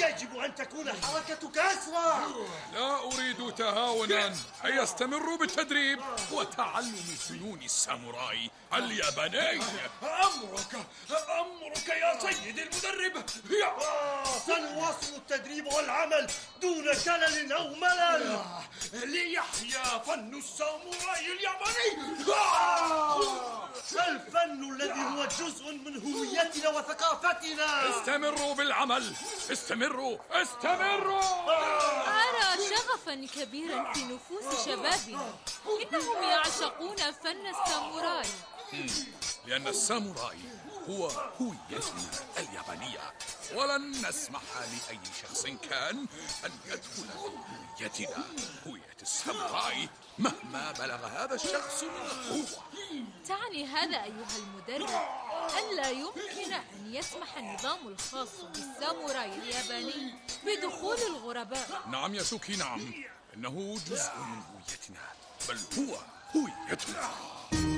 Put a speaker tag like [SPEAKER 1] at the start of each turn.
[SPEAKER 1] يجب أن تكون حركتك أسرع.
[SPEAKER 2] لا أريد تهاونا، أيستمر بالتدريب وتعلم فنون الساموراي الياباني. أمرك يا سيد المدرب.
[SPEAKER 1] سنواصل التدريب والعمل دون كلل أو ملل.
[SPEAKER 2] ليحيا فن الساموراي الياباني.
[SPEAKER 1] الفن الذي هو جزء من هويتنا وثقافتنا.
[SPEAKER 2] استمروا بالعمل، استمروا.
[SPEAKER 3] أرى شغفا كبيرا في نفوس شبابنا، إنهم يعشقون فن الساموراي.
[SPEAKER 2] لأن الساموراي هو هويتنا اليابانية، ولن نسمح لأي شخص كان أن يدخل في هويتنا، هوية الساموراي، مهما بلغ هذا الشخص من القوة.
[SPEAKER 3] تعني هذا أيها المدرب أن لا يمكن أن يسمح النظام الخاص بالساموراي الياباني بدخول الغرباء؟
[SPEAKER 2] نعم يا سوكي، نعم، إنه جزء من هويتنا، بل هو هويتنا.